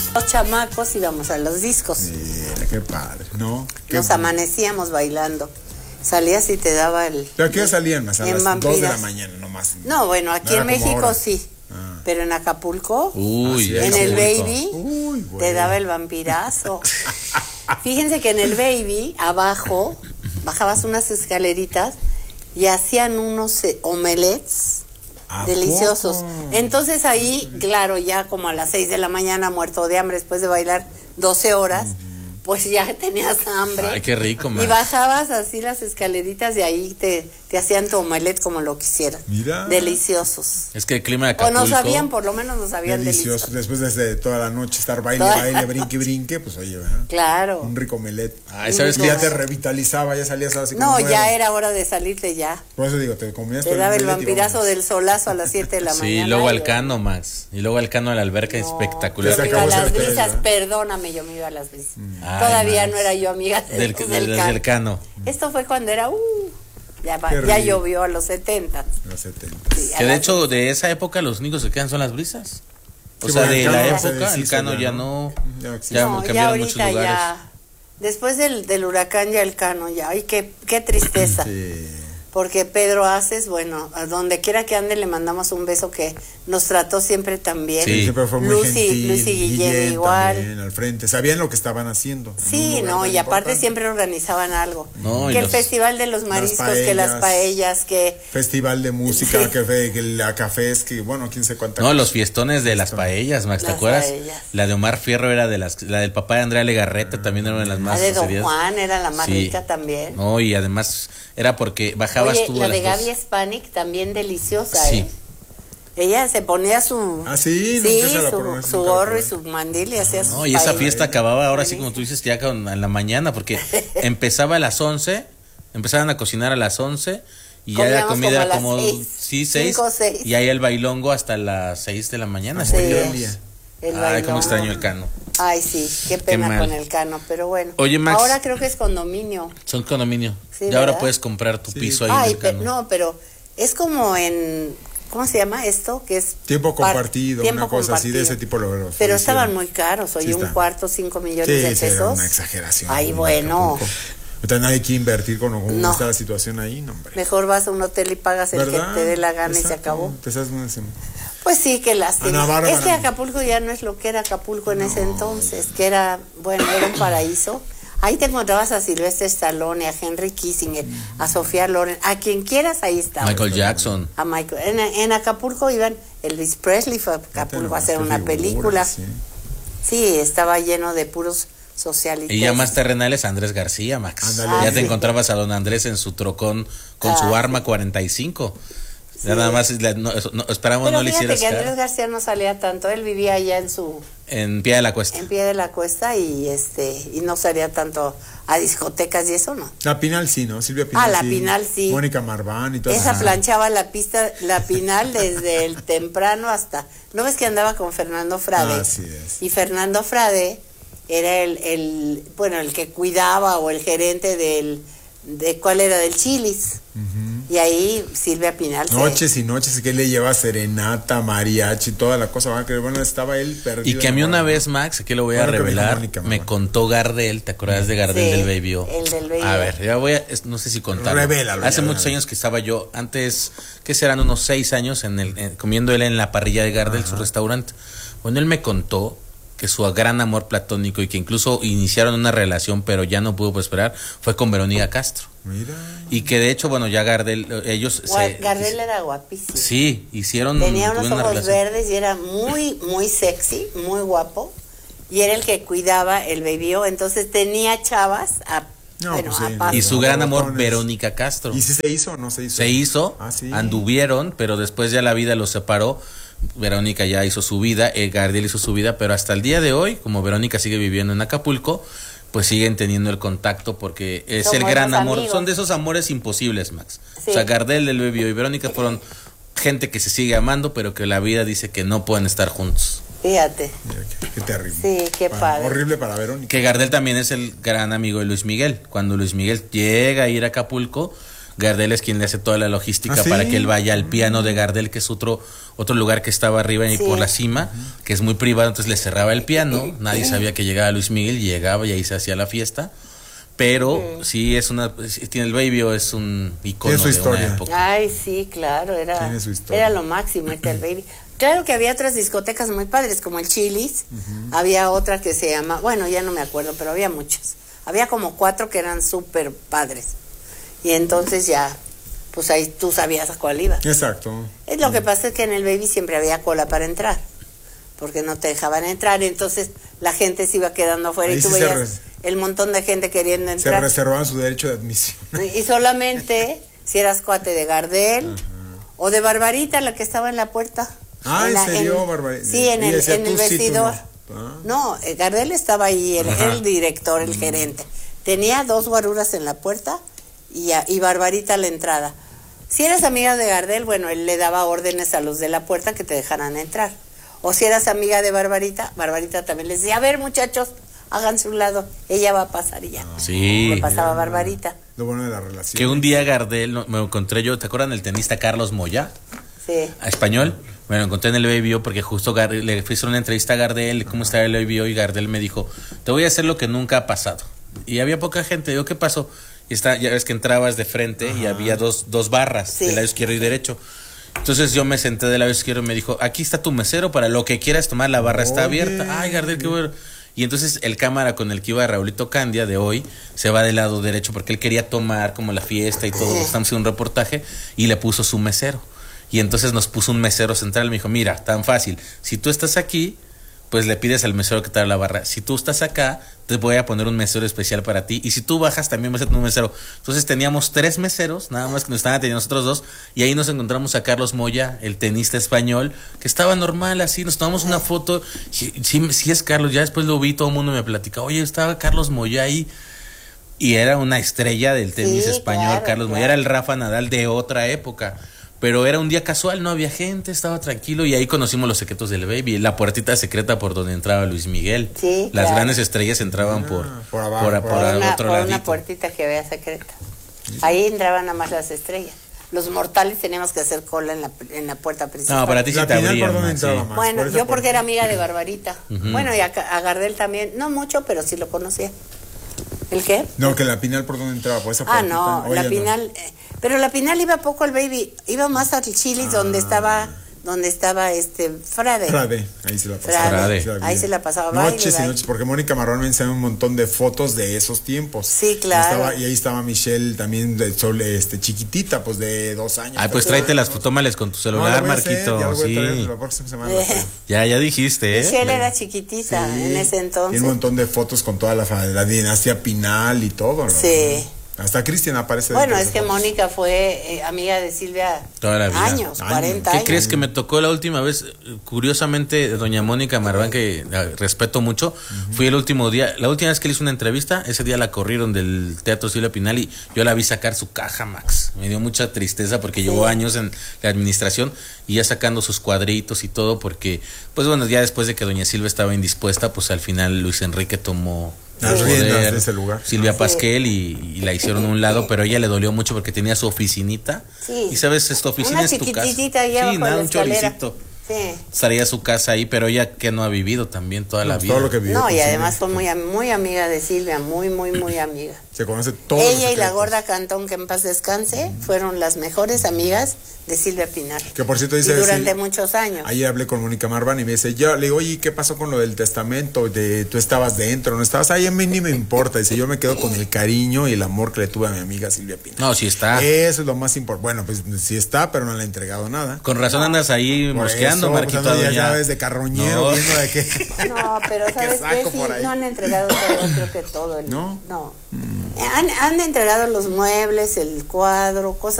Los chamacos íbamos a los discos. Mira, qué padre, ¿no? Nos amanecíamos bailando. Salías y te daba el... ¿Pero a qué hora salían más? A las Vampiras. 2 de la mañana nomás. No, bueno, aquí en México ahora. sí. Pero en Acapulco, Uy, en el Acapulco. Baby, Uy, bueno. te daba el vampirazo. Fíjense que en el Baby, abajo, bajabas unas escaleritas y hacían unos omelets ¿A deliciosos. poco? Entonces ahí, claro, ya como a las 6 de la mañana, muerto de hambre después de bailar 12 horas, pues ya tenías hambre. Ay, qué rico, Y man. bajabas así las escaleritas y ahí te hacían tu omelet como lo quisieras. Mira. Deliciosos. Es que el clima de O Acapulco. no sabían, por lo menos nos sabían Delicioso. deliciosos. Después de toda la noche estar baile, brinque, pues oye, ¿verdad? Claro. Un rico omelet. Ay, ¿sabes Y qué? ya te revitalizaba, ya salías así como No, nuevo. ya era hora de salirte ya. Por eso digo, te comías Te todo daba el omelet y vampirazo vámonos. del solazo a las 7 de la Sí, mañana. luego Ay, al Cano, Max. Y luego al Cano a la alberca no, espectacular. Yo Se me iba a acabó las ese hotel, brisas, ¿verdad? perdóname, yo me iba a las brisas. Ay, Todavía Max. no era yo amiga del Del Cano. Esto fue cuando era, ya Qué ya rico. llovió a los 70. Los 70. Sí, a Que de las- hecho, de esa época, los únicos que quedan son las brisas. O Sí, sea, bueno, de el Cano la ya se época, el deshizo Cano ya, ya ¿no? no. Ya existe. Ya No, ya cambiaron muchos ahorita lugares. ya, después del huracán ya el Cano ya, ay, qué tristeza. Sí. Porque Pedro Aces, bueno, a donde quiera que ande le mandamos un beso que nos trató siempre tan bien. Sí. Siempre fue muy gentil. Lucy Guillén igual. También, al frente. Sabían lo que estaban haciendo. en Sí, un lugar no, tan y aparte importante. siempre organizaban algo. No, y que el los- Festival de los Mariscos, que las paellas, que... Festival de música, Sí. que la cafés, que bueno, quién sé cuántas. No, los fiestones de las paellas, Max, ¿te Las acuerdas? paellas. La de Omar Fierro era de las. La del papá de Andrea Legarreta también era una de las La más de Don sucedidas. Juan era la más Sí. rica también. No, y además era porque bajabas Oye, tú la a las de Gaby 2. Spanik también deliciosa, Sí. ¿eh? Ella se ponía su... Ah, sí, nunca se la su, probé, su nunca la gorro y probé. su mandil y hacía sus No, y esa paellas. fiesta acababa ahora sí como tú dices ya en la mañana porque empezaba a las 11, empezaban a cocinar a las 11 y ya la Comíamos comida como a era las como 6, 6 5 o 6. y ahí el bailongo hasta las 6 de la mañana. Sí, ¿sí? el día. el Ay, bailongo. cómo extraño el Cano. Ay, sí, qué pena mal. con el Cano, pero bueno. Oye, Max. Ahora creo que es condominio. Son condominio. Sí, y ahora ¿verdad? puedes comprar tu Sí. piso ahí Ay, en el Cano. no, pero es como en... ¿Cómo se llama esto? Que es Tiempo compartido, tiempo una cosa así de ese tipo. Lo Pero hicieron. estaban muy caros, oye, Sí un está. cuarto, 5 millones Sí, de sí, era pesos. una exageración. Ay, En bueno, Acapulco. Ahorita nadie quiere invertir con cómo No. está la situación ahí, no, hombre. mejor vas a un hotel y pagas el ¿Verdad? que te dé la gana y se Exacto. acabó. Te estás una semana. Pues sí, qué lástima. Ana Bárbara. Es que Acapulco ya no es lo que era Acapulco en ese entonces, que era, bueno, era un paraíso. Ahí te encontrabas a Sylvester Stallone, a Henry Kissinger, a Sofía Loren, a quien quieras, ahí estaba. Michael Jackson. A Michael. En Acapulco iban, Elvis Presley fue a Acapulco a hacer Qué una figura, película. sí. Sí, estaba lleno de puros socialites. Y ya más terrenales, Andrés García, Max. Ándale. Ya Ah, te sí. encontrabas a don Andrés en su trocón con su Ah, arma 45. Ya nada más esperamos Pero no le fíjate hicieras que Andrés cara. García no salía tanto, él vivía allá En pie de la cuesta. en pie de la cuesta y no salía tanto a discotecas y eso no. La Pinal sí, ¿no? Silvia Pinal. La sí. Pinal sí. Mónica Marván y todo Esa eso. planchaba la pista, la Pinal desde el temprano hasta... ¿No ves que andaba con Fernando Frade? Así es. Y Fernando Frade era el que cuidaba o el gerente ¿cuál era? Del Chilis. Y ahí Silvia Pinal Noches y noches que le lleva serenata, mariachi, toda la cosa. Bueno, estaba él perdido. Y que a mí una vez, Max, aquí lo voy a Bueno, que me dijo revelar, Mónica, me bueno. contó Gardel, ¿te acuerdas de Gardel Sí, del Baby O? el del Baby A O. ver, ya no sé si contarlo. Revélalo, Hace ya, muchos ya. años que estaba yo, antes, que serán unos 6 años, comiendo él en la parrilla de Gardel, su restaurante. Bueno, él me contó que su gran amor platónico y que incluso iniciaron una relación, pero ya no pudo esperar, fue con Verónica Castro. Mira. Y que de hecho, bueno, ya Gardel, ellos Gardel era guapísimo. Sí, hicieron Tenía unos tuvieron una ojos relación. verdes y era muy, muy sexy, muy guapo. Y era el que cuidaba el Baby O. Entonces tenía chavas No, bueno, pues sí. aparte. Y su gran amor, Botones. Verónica Castro. ¿Y si se hizo o no se hizo? Se hizo, Ah, sí. anduvieron, pero después ya la vida los separó. Verónica ya hizo su vida, Gardel hizo su vida, pero hasta el día de hoy, como Verónica sigue viviendo en Acapulco, pues siguen teniendo el contacto porque es Son el gran buenos amor. amigos. Son de esos amores imposibles, Max. Sí. O sea, Gardel, del Baby y Verónica fueron gente que se sigue amando, pero que la vida dice que no pueden estar juntos. Fíjate. Mira, qué terrible. Sí, qué padre. Horrible para Verónica. Que Gardel también es el gran amigo de Luis Miguel. Cuando Luis Miguel llega a ir a Acapulco, Gardel es quien le hace toda la logística ¿Ah, sí? para que él vaya al piano de Gardel, que es otro lugar que estaba arriba y Sí. por la cima, que es muy privado, entonces le cerraba el piano, nadie sabía que llegaba Luis Miguel, llegaba y ahí se hacía la fiesta. Pero sí tiene el Baby, es un icono Tiene su de historia. una época. Ay, sí, claro, Tiene su historia. era lo máximo irte al Baby. Claro que había otras discotecas muy padres, como el Chili's. Había otra que se llama, bueno, ya no me acuerdo, pero había muchas. Había como 4 que eran súper padres. Y entonces ya, pues ahí tú sabías a cuál iba. Exacto. Lo que pasa es que en el Baby siempre había cola para entrar, porque no te dejaban entrar, entonces la gente se iba quedando afuera Ahí y tú sí se veías el montón de gente queriendo Se entrar. reservaban su derecho de admisión. Y solamente si eras cuate de Gardel o de Barbarita, la que estaba en la puerta. Ah, ¿en serio, Barbarita? Sí, en Y el decía, tú sí, tú vestidor. no. No, Gardel estaba ahí, era Ajá. el director, el gerente. Tenía 2 guaruras en la puerta y Barbarita a la entrada. Si eras amiga de Gardel, bueno, él le daba órdenes a los de la puerta que te dejaran entrar. O si eras amiga de Barbarita, Barbarita también les decía, a ver muchachos, háganse un lado, ella va a pasar y ya. Sí. Le pasaba a Barbarita. Lo bueno de la relación. Que un día Gardel, me encontré yo, ¿te acuerdan del tenista Carlos Moya? Sí. A español, me lo encontré en el BBO porque justo le fui a hacer una entrevista a Gardel, cómo estaba el BBO, y Gardel me dijo, te voy a hacer lo que nunca ha pasado. Y había poca gente, digo, ¿qué pasó? Y ya ves que entrabas de frente y había dos barras, Sí. del lado izquierdo y derecho. Entonces yo me senté del lado izquierdo y me dijo, aquí está tu mesero para lo que quieras tomar, la barra está Oye. abierta. Ay, Gardel, qué bueno. Y entonces el cámara con el que iba Raulito Candia de hoy se va del lado derecho porque él quería tomar como la fiesta y todo. Estamos haciendo un reportaje y le puso su mesero. Y entonces nos puso un mesero central. Me dijo, mira, tan fácil. Si tú estás aquí, pues le pides al mesero que te haga la barra. Si tú estás acá, te voy a poner un mesero especial para ti. Y si tú bajas, también vas a tener un mesero. Entonces teníamos 3 meseros, nada más que nos estaban atendiendo nosotros 2. Y ahí nos encontramos a Carlos Moya, el tenista español, que estaba normal así. Nos tomamos una foto. Sí es Carlos. Ya después lo vi, todo el mundo me platica. Oye, estaba Carlos Moya ahí. Y era una estrella del tenis Sí, español, claro, Carlos Moya. claro. Era el Rafa Nadal de otra época. Pero era un día casual, no había gente, estaba tranquilo y ahí conocimos los secretos del Baby, la puertita secreta por donde entraba Luis Miguel. Sí, Las claro. grandes estrellas entraban por abajo, por por otro Por una ladito. puertita que había secreta. Ahí entraban nada más las estrellas. Los mortales teníamos que hacer cola en la puerta principal. No, para ti sí La te Pinal, abrían ¿por dónde más, entraba sí. más? Bueno, Por esa yo porque puerta. era amiga de Barbarita. Bueno, y a Gardel también, no mucho, pero sí lo conocía. ¿El qué? No, que la Pinal, ¿por dónde entraba? Por esa Ah, puertita. no, Oye, la Pinal, pero la Pinal iba poco al Baby, iba más al Chili's donde estaba Frade. Frade, ahí se la pasaba. Frade. Ahí se la pasaba, baile, Noches y baile. noches, porque Mónica Marrón me enseñó un montón de fotos de esos tiempos. Sí, claro. Y ahí estaba Michelle también, chiquitita, pues de 2 años. Ay, pues tráetelas, tómales con tu No, celular, lo voy a hacer, Marquito. ya lo voy a Sí. traer la próxima semana. Ya dijiste, ¿eh? Michelle era chiquitita en ese Y entonces. un montón de fotos con toda la dinastía Pinal y todo, ¿no? Sí. Hasta Cristian aparece. Bueno, dentro es de que esas fotos. Mónica fue amiga de Silvia Toda la vida. años, 40 ¿Qué años. crees que me tocó la última vez? Curiosamente, doña Mónica Marván, que respeto mucho, fui el último día, la última vez que le hice una entrevista, ese día la corrieron del Teatro Silvia Pinal y yo la vi sacar su caja, Max. Me dio mucha tristeza porque llevó años en la administración y ya sacando sus cuadritos y todo porque, pues bueno, ya después de que doña Silvia estaba indispuesta, pues al final Luis Enrique tomó Las el riendas poder, de ese lugar. Silvia Sí. Pasquel y la hicieron a un lado, pero a ella le dolió mucho porque tenía su oficinita. Sí. Y sabes, esta oficina Una es tu casa. chiquititita ahí Sí, abajo de nada, la un escalera. choricito. Sí. Estaría su casa ahí, pero ella que no ha vivido también toda la vida. Todo lo que vivió No, con y Silvia. además fue muy amiga de Silvia, muy amiga. Se conoce todo. Ella y la gorda Cantón, que en paz descanse, fueron las mejores amigas de Silvia Pinal. Que por cierto Y dice. durante sí, muchos años. Ayer hablé con Mónica Marván y me dice, yo le digo, oye, ¿qué pasó con lo del testamento? Tú estabas dentro, ¿no estabas? Ay, a mí ni me importa. Dice, yo me quedo con el cariño y el amor que le tuve a mi amiga Silvia Pinal. No, sí está. Eso es lo más importante. Bueno, pues sí está, pero no le ha entregado nada. Con razón andas ahí Por mosqueando, eso, Marquito. pues, ando, ya doña. sabes, de carroñero, No. viendo de qué. No, pero ¿sabes qué? saco Sí, por ahí. no han entregado todo, creo que todo. ¿No? No. Han entregado los muebles, el cuadro, cosas